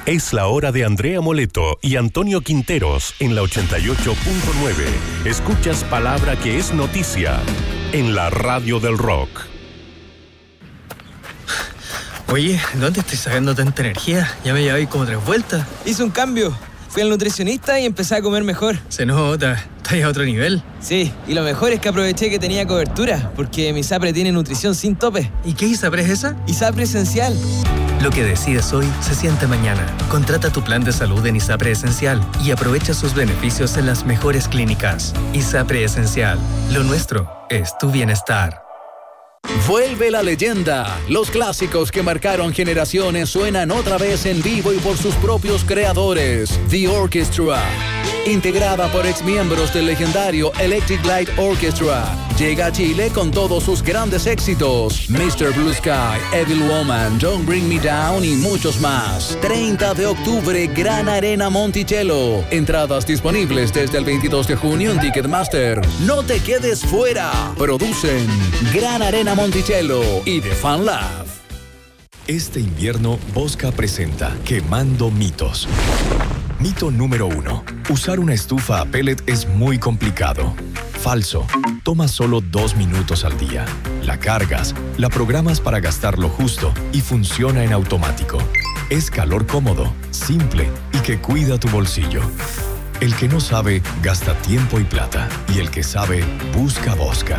Es la hora de Andrea Moleto y Antonio Quinteros en la 88.9. Escuchas palabra que es noticia en la radio del rock. Oye, ¿dónde estoy sacando tanta energía? Ya me llevé como 3 vueltas. Hice un cambio. Fui al nutricionista y empecé a comer mejor. Se nota, estás a otro nivel. Sí, y lo mejor es que aproveché que tenía cobertura, porque mi ISAPRE tiene nutrición sin tope. ¿Y qué ISAPRE es esa? ISAPRE Esencial. Lo que decides hoy se siente mañana. Contrata tu plan de salud en ISAPRE Esencial y aprovecha sus beneficios en las mejores clínicas. ISAPRE Esencial. Lo nuestro es tu bienestar. Vuelve la leyenda. Los clásicos que marcaron generaciones suenan otra vez en vivo y por sus propios creadores. The Orchestra, integrada por exmiembros del legendario Electric Light Orchestra, llega a Chile con todos sus grandes éxitos: Mr. Blue Sky, Evil Woman, Don't Bring Me Down y muchos más. 30 de octubre, Gran Arena Monticello. Entradas disponibles desde el 22 de junio en Ticketmaster. No te quedes fuera. Producen Gran Arena Monticello y The Fan Lab. Este invierno, Bosca presenta Quemando Mitos. Mito número 1. Usar una estufa a pellet es muy complicado. Falso. Toma solo 2 minutos al día. La cargas, la programas para gastar lo justo y funciona en automático. Es calor cómodo, simple y que cuida tu bolsillo. El que no sabe, gasta tiempo y plata. Y el que sabe, busca Bosca.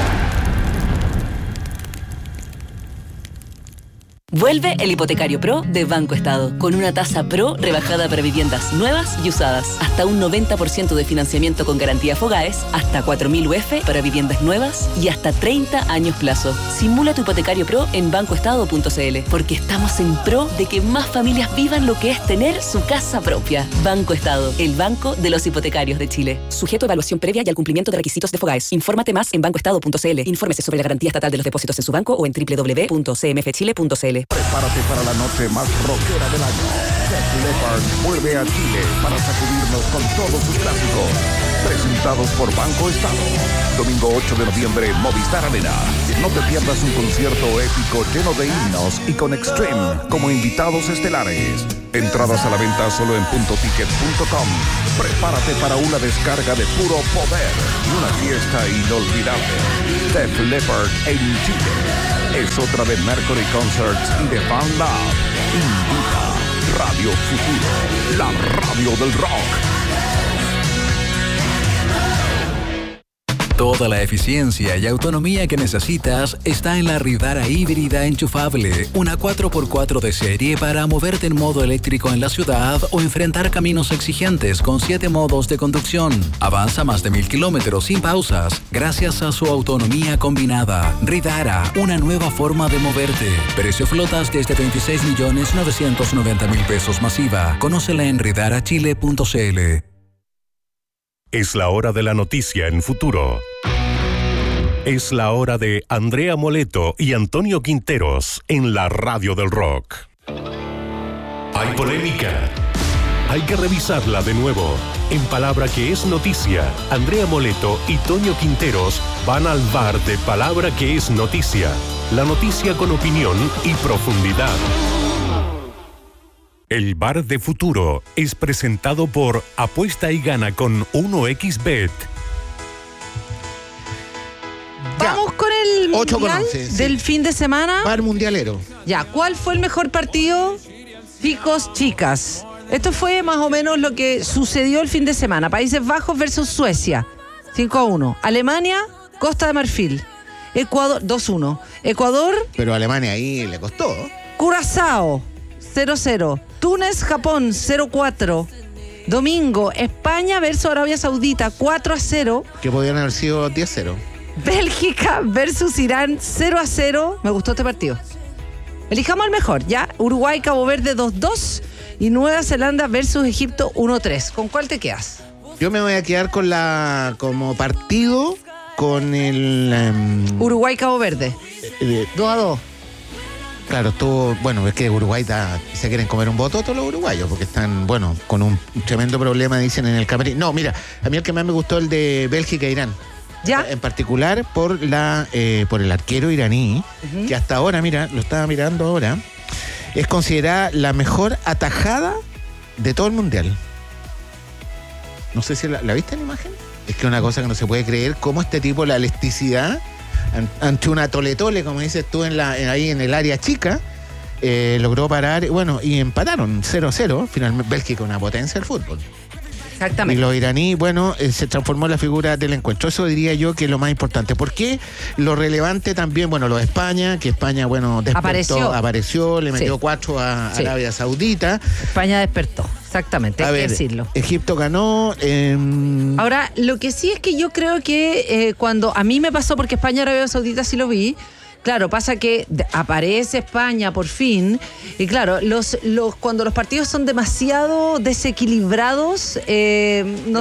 Vuelve el Hipotecario Pro de Banco Estado, con una tasa Pro rebajada para viviendas nuevas y usadas, hasta un 90% de financiamiento con garantía Fogaes, hasta 4.000 UF para viviendas nuevas y hasta 30 años plazo. Simula tu Hipotecario Pro en bancoestado.cl, porque estamos en pro de que más familias vivan lo que es tener su casa propia. Banco Estado, el banco de los hipotecarios de Chile. Sujeto a evaluación previa y al cumplimiento de requisitos de Fogaes. Infórmate más en bancoestado.cl. Infórmese sobre la garantía estatal de los depósitos en su banco o en www.cmfchile.cl. Prepárate para la noche más rockera del año. Def Leppard vuelve a Chile para sacudirnos con todos sus clásicos. Presentados por Banco Estado. Domingo 8 de noviembre, Movistar Arena. No te pierdas un concierto épico lleno de himnos y con Extreme como invitados estelares. Entradas a la venta solo en puntoticket.com. Prepárate para una descarga de puro poder y una fiesta inolvidable. Def Leppard en Chile. Es otra de Mercury Concerts y de Fan Lab. Invita Radio Futuro, la radio del rock. Toda la eficiencia y autonomía que necesitas está en la Ridara híbrida enchufable, una 4x4 de serie para moverte en modo eléctrico en la ciudad o enfrentar caminos exigentes con 7 modos de conducción. Avanza más de 1.000 kilómetros sin pausas gracias a su autonomía combinada. Ridara, una nueva forma de moverte. Precio flotas desde 26.990.000 pesos masiva. Conócela en ridarachile.cl. Es la hora de la noticia en Futuro. Es la hora de Andrea Moleto y Antonio Quinteros en la radio del rock. Hay polémica. Hay que revisarla de nuevo. En palabra que es noticia, Andrea Moleto y Toño Quinteros van al bar de palabra que es noticia. La noticia con opinión y profundidad. El bar de Futuro es presentado por Apuesta y Gana con 1xBet. Vamos con el mundial del fin de semana. Bar mundialero. Ya, ¿cuál fue el mejor partido? Chicos, chicas. Esto fue más o menos lo que sucedió el fin de semana. Países Bajos versus Suecia, 5-1. Alemania, Costa de Marfil. Ecuador, 2-1. Ecuador. Pero Alemania ahí le costó. Curazao, 0-0. Túnez, Japón, 0-4. Domingo, España versus Arabia Saudita, 4-0. Que podrían haber sido 10-0. Bélgica versus Irán, 0-0. Me gustó este partido. Elijamos el mejor, ¿ya? Uruguay, Cabo Verde, 2-2. Y Nueva Zelanda versus Egipto, 1-3. ¿Con cuál te quedas? Yo me voy a quedar con como partido con el... Uruguay, Cabo Verde, 2-2. Claro, estuvo, bueno, es que Uruguay se quieren comer un voto todos los uruguayos, porque están, bueno, con un tremendo problema, dicen, en el camerino. No, mira, a mí el que más me gustó el de Bélgica e Irán. ¿Ya? En particular por el arquero iraní, que hasta ahora, mira, lo estaba mirando ahora, es considerada la mejor atajada de todo el mundial. No sé si la viste en la imagen. Es que una cosa que no se puede creer, cómo este tipo, la elasticidad ante una tole-tole, como dices tú, ahí en el área chica, logró parar, bueno, y empataron 0-0, finalmente Bélgica, una potencia del fútbol. Exactamente. Y los iraníes, bueno, se transformó en la figura del encuentro. Eso diría yo que es lo más importante. ¿Por qué? Lo relevante también, bueno, lo de España, que España, bueno, despertó, apareció, le metió 4 a Arabia Saudita. España despertó, exactamente, hay que decirlo. Egipto ganó. Ahora, lo que sí es que yo creo que cuando a mí me pasó, porque España y Arabia Saudita sí lo vi. Claro, pasa que aparece España por fin y claro, cuando los partidos son demasiado desequilibrados, no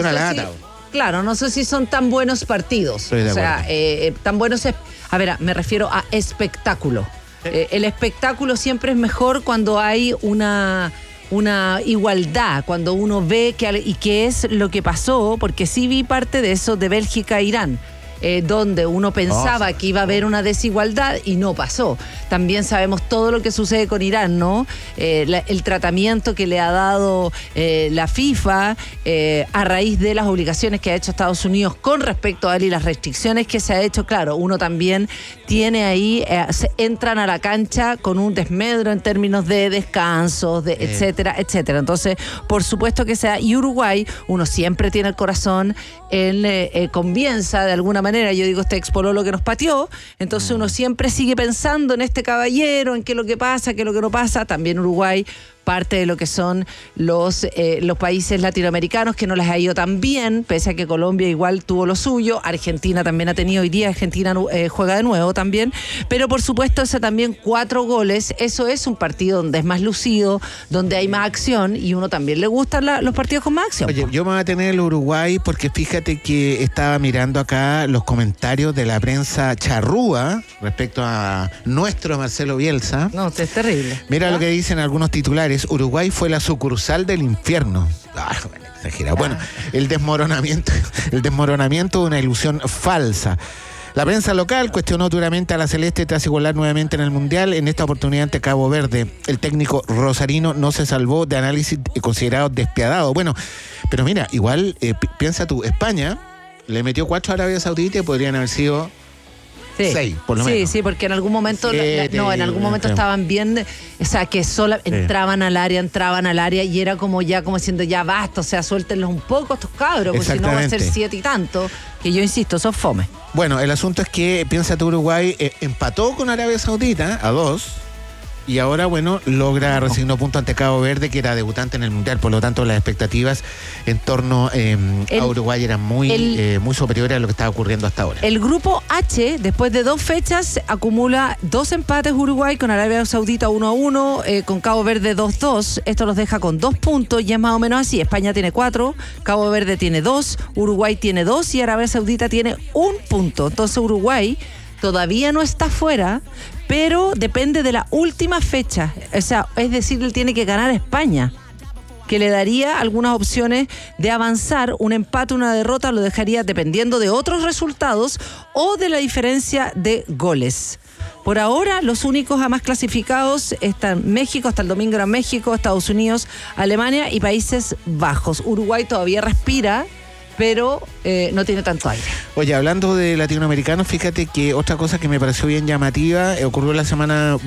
sé si son tan buenos partidos. O sea, tan buenos, a ver, me refiero a espectáculo. El espectáculo siempre es mejor cuando hay una igualdad, cuando uno ve qué es lo que pasó, porque sí vi parte de eso de Bélgica e Irán. Donde uno pensaba que iba a haber una desigualdad y no pasó. También sabemos todo lo que sucede con Irán, ¿no? El tratamiento que le ha dado la FIFA a raíz de las obligaciones que ha hecho Estados Unidos con respecto a él y las restricciones que se ha hecho. Claro, uno también tiene ahí, entran a la cancha con un desmedro en términos de descansos, etcétera, etcétera. Entonces, por supuesto que sea. Y Uruguay, uno siempre tiene el corazón con Bielsa, de alguna manera. Yo digo, este expololo que nos pateó, entonces uno siempre sigue pensando en este caballero, en qué es lo que pasa, qué es lo que no pasa. También Uruguay, parte de lo que son los países latinoamericanos que no les ha ido tan bien, pese a que Colombia igual tuvo lo suyo. Argentina también ha tenido, hoy día Argentina juega de nuevo también, pero por supuesto ese también 4 goles, eso es un partido donde es más lucido, donde hay más acción y uno también le gustan los partidos con más acción. Oye, yo me voy a tener el Uruguay porque fíjate que estaba mirando acá los comentarios de la prensa charrúa respecto a nuestro Marcelo Bielsa. No, es terrible. Mira lo que dicen algunos titulares. Uruguay fue la sucursal del infierno. Exagerado. Bueno, el desmoronamiento de una ilusión falsa. La prensa local cuestionó duramente a la Celeste tras igualar nuevamente en el Mundial, en esta oportunidad ante Cabo Verde. El técnico rosarino no se salvó de análisis considerados despiadados. Bueno, pero mira, igual, piensa tú, España le metió 4 a Arabia Saudita y podrían haber sido 6, por lo menos. Sí, porque en algún momento, estaban bien, o sea, que solo entraban al área y era como diciendo, ya basta, o sea, suéltenlos un poco estos cabros, porque si no va a ser 7 y tanto, que yo insisto, son fome. Bueno, el asunto es que, piensa tú, Uruguay empató con Arabia Saudita a 2, y ahora, bueno, logra resignar punto ante Cabo Verde, que era debutante en el Mundial. Por lo tanto, las expectativas en torno a Uruguay eran muy superiores a lo que estaba ocurriendo hasta ahora. El grupo H, después de 2 fechas, acumula 2 empates Uruguay, con Arabia Saudita 1-1, con Cabo Verde 2-2. Esto los deja con 2 puntos y es más o menos así. España tiene 4, Cabo Verde tiene 2, Uruguay tiene 2 y Arabia Saudita tiene 1 punto. Entonces Uruguay todavía no está fuera, pero depende de la última fecha. O sea, es decir, él tiene que ganar a España, que le daría algunas opciones de avanzar. Un empate, una derrota lo dejaría dependiendo de otros resultados o de la diferencia de goles. Por ahora, los únicos jamás clasificados están México, hasta el domingo era México, Estados Unidos, Alemania y Países Bajos. Uruguay todavía respira, pero no tiene tanto aire. Oye, hablando de latinoamericanos, fíjate que otra cosa que me pareció bien llamativa, ocurrió la semana,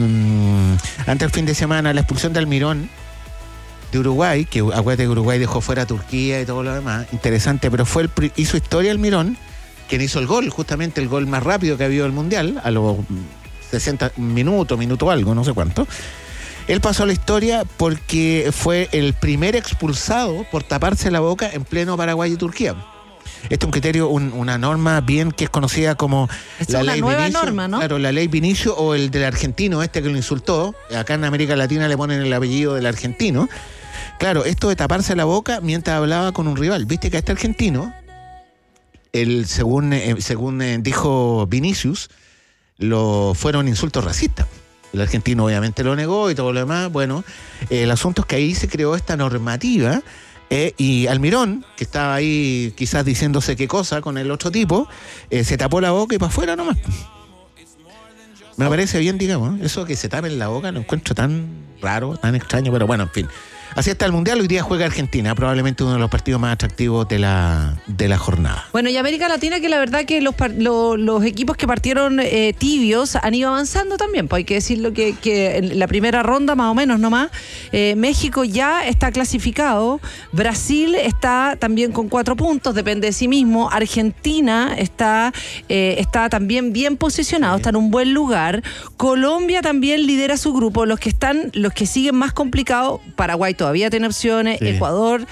antes del fin de semana, la expulsión de Almirón de Uruguay, que acuérdate que Uruguay dejó fuera a Turquía y todo lo demás, interesante, pero hizo historia Almirón, quien hizo el gol, justamente el gol más rápido que ha habido del Mundial, a los 60 minutos algo, no sé cuánto. Él pasó a la historia porque fue el primer expulsado por taparse la boca en pleno Paraguay y Turquía. Este es un criterio, una norma bien que es conocida como la ley Vinicio. Norma, ¿no? Claro, la ley Vinicio o el del argentino que lo insultó. Acá en América Latina le ponen el apellido del argentino. Claro, esto de taparse la boca mientras hablaba con un rival. Viste que a este argentino, según dijo Vinicius, fueron insultos racistas. El argentino obviamente lo negó y todo lo demás. Bueno, el asunto es que ahí se creó esta normativa y Almirón, que estaba ahí quizás diciéndose qué cosa con el otro tipo, se tapó la boca y para afuera nomás. Me parece bien, digamos. Eso que se tapen la boca lo encuentro tan raro, tan extraño, pero bueno, en fin. Así está el Mundial. Hoy día juega Argentina, probablemente uno de los partidos más atractivos de la jornada. Bueno, y América Latina, que la verdad que los equipos que partieron tibios han ido avanzando también. Pues hay que decirlo que en la primera ronda, más o menos nomás, México ya está clasificado, Brasil está también con 4 puntos, depende de sí mismo, Argentina está también bien posicionado, está en un buen lugar, Colombia también lidera su grupo, los que siguen más complicados, Paraguay todavía tiene opciones, sí. Ecuador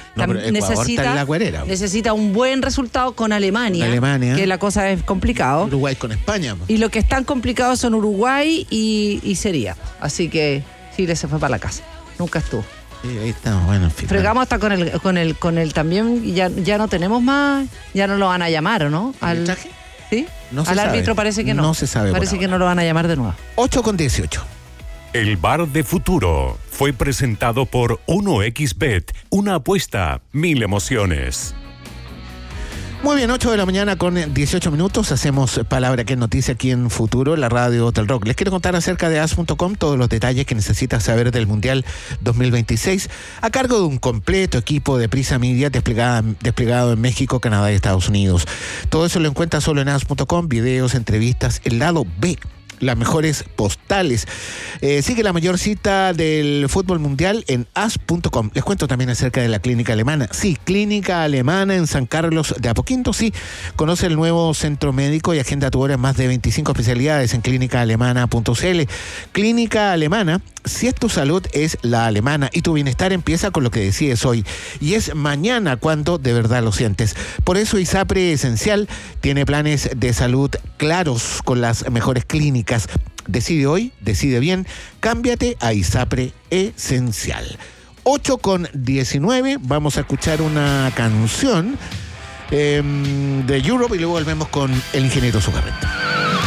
necesita un buen resultado con Alemania, que la cosa es complicado. Uruguay con España. Y los que están complicados son Uruguay y sería. Así que Chile se fue para la casa. Nunca estuvo. Sí, ahí estamos, bueno, en fin. Fregamos hasta con el también, ya no tenemos más, ya no lo van a llamar, ¿o no? ¿El traje? ¿Sí? No se al sabe. árbitro parece que no. No se sabe. Parece que no lo van a llamar de nuevo. 8:18. El Bar de Futuro fue presentado por 1xBet, una apuesta, 1000 emociones. Muy bien, 8 de la mañana con 18 minutos. Hacemos Palabra que es noticia aquí en Futuro, la radio del rock. Les quiero contar acerca de as.com todos los detalles que necesitas saber del Mundial 2026 a cargo de un completo equipo de Prisa Media desplegado en México, Canadá y Estados Unidos. Todo eso lo encuentras solo en as.com, videos, entrevistas, el lado B, las mejores postales. Sigue la mayor cita del fútbol mundial en as.com. Les cuento también acerca de la Clínica Alemana. Sí, Clínica Alemana en San Carlos de Apoquindo. Sí, conoce el nuevo centro médico y agenda tu hora en más de 25 especialidades en clínicaalemana.cl. Clínica Alemana, si es tu salud, es la alemana y tu bienestar empieza con lo que decides hoy. Y es mañana cuando de verdad lo sientes. Por eso ISAPRE Esencial tiene planes de salud claros con las mejores clínicas. Decide hoy, decide bien, cámbiate a ISAPRE Esencial. 8:19, vamos a escuchar una canción de Europe y luego volvemos con el ingeniero Zucarreta.